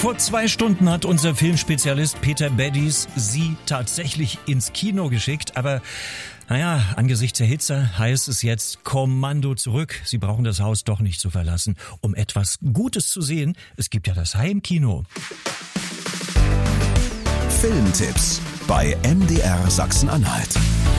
Vor 2 Stunden hat unser Filmspezialist Peter Beddies sie tatsächlich ins Kino geschickt. Aber naja, angesichts der Hitze heißt es jetzt Kommando zurück. Sie brauchen das Haus doch nicht zu verlassen, um etwas Gutes zu sehen. Es gibt ja das Heimkino. Filmtipps bei MDR Sachsen-Anhalt.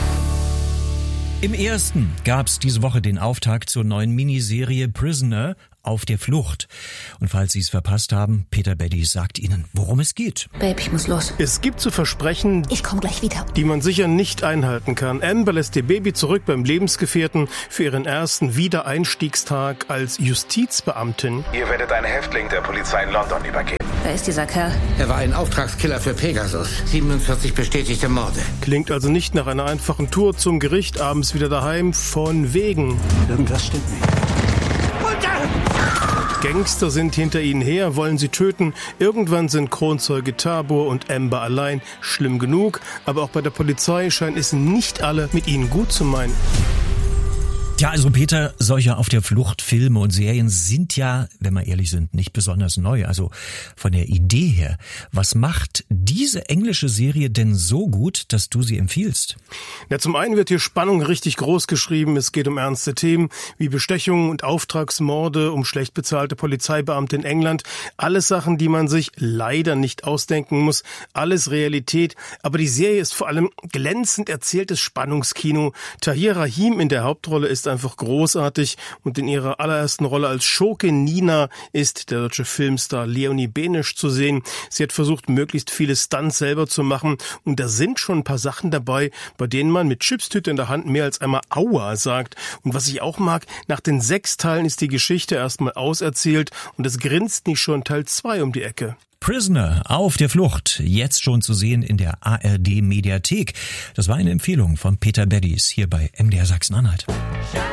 Im ersten gab's diese Woche den Auftakt zur neuen Miniserie Prisoner auf der Flucht. Und falls Sie es verpasst haben, Peter Beddies sagt Ihnen, worum es geht. Babe, ich muss los. Es gibt so Versprechen, Ich komme gleich wieder. die man sicher nicht einhalten kann. Amber lässt ihr Baby zurück beim Lebensgefährten für ihren ersten Wiedereinstiegstag als Justizbeamtin. Ihr werdet einen Häftling der Polizei in London übergeben. Wer ist dieser Kerl? Er war ein Auftragskiller für Pegasus. 47 bestätigte Morde. Klingt also nicht nach einer einfachen Tour zum Gericht, abends wieder daheim, von wegen. Irgendwas stimmt nicht. Gangster sind hinter ihnen her, wollen sie töten. Irgendwann sind Kronzeuge Tabor und Amber allein. Schlimm genug, aber auch bei der Polizei scheinen es nicht alle mit ihnen gut zu meinen. Ja, also Peter, solche auf der Flucht Filme und Serien sind ja, wenn wir ehrlich sind, nicht besonders neu. Also von der Idee her. Was macht diese englische Serie denn so gut, dass du sie empfiehlst? Ja, zum einen wird hier Spannung richtig groß geschrieben. Es geht um ernste Themen wie Bestechungen und Auftragsmorde, um schlecht bezahlte Polizeibeamte in England. Alles Sachen, die man sich leider nicht ausdenken muss. Alles Realität. Aber die Serie ist vor allem glänzend erzähltes Spannungskino. Tahir Rahim in der Hauptrolle ist einfach großartig und in ihrer allerersten Rolle als Schurke Nina ist der deutsche Filmstar Leonie Benisch zu sehen. Sie hat versucht, möglichst viele Stunts selber zu machen und da sind schon ein paar Sachen dabei, bei denen man mit Chipstüte in der Hand mehr als einmal Aua sagt. Und was ich auch mag, nach den 6 Teilen ist die Geschichte erstmal auserzählt und es grinst nicht schon Teil 2 um die Ecke. Prisoner auf der Flucht, jetzt schon zu sehen in der ARD Mediathek. Das war eine Empfehlung von Peter Beddies hier bei MDR Sachsen-Anhalt.